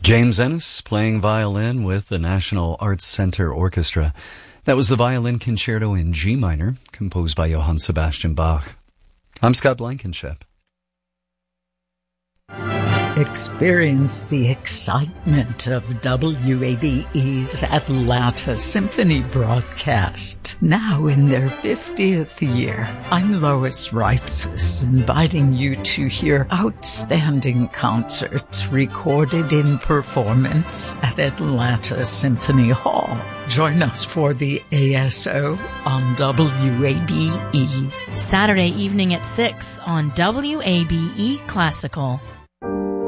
James Ennis playing violin with the National Arts Center Orchestra. That was the Violin Concerto in G minor, composed by Johann Sebastian Bach. I'm Scott Blankenship. Experience the excitement of WABE's Atlanta Symphony broadcasts, now in their 50th year. I'm Lois Reitzes, inviting you to hear outstanding concerts recorded in performance at Atlanta Symphony Hall. Join us for the ASO on WABE. Saturday evening at 6 on WABE Classical.